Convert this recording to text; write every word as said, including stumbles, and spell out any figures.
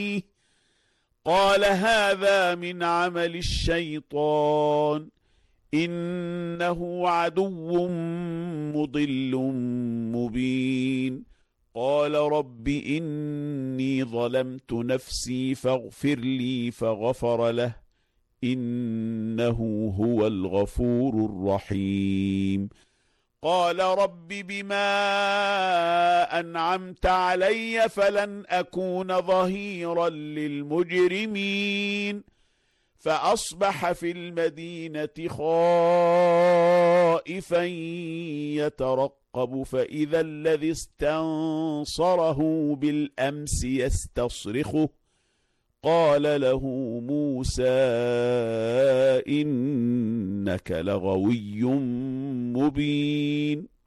قال هذا من عمل الشيطان إنه عدو مضل مبين قال رب إني ظلمت نفسي فاغفر لي فغفر له إنه هو الغفور الرحيم قال رب بما أنعمت علي فلن أكون ظهيرا للمجرمين فأصبح في المدينة خائفا يترقب فإذا الذي استنصره بالأمس يستصرخه قال له موسى إنك لغوي مبين